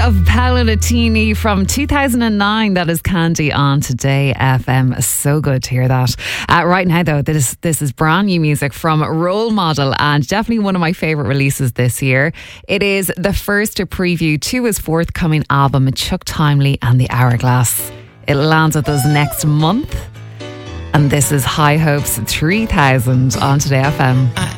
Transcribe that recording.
of Paolo Nutini from 2009. That is Candy on Today FM. So good to hear that. Right now, though, this is brand new music from Role Model, and definitely one of my favourite releases this year. It is the first preview to his forthcoming album, Chuck Timely and the Hourglass. It lands with us next month, and this is High Hopes 3000 on Today FM.